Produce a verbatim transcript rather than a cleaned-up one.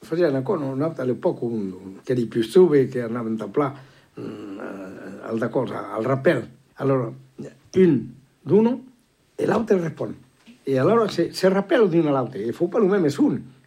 Faceva una cosa, un'altra poco, un, che di più stuve, che andavano a plà, al cosa, al rappel. Allora, un d'uno e l'altro risponde. E allora se, se rappello di una l'altra, e fu per un meme su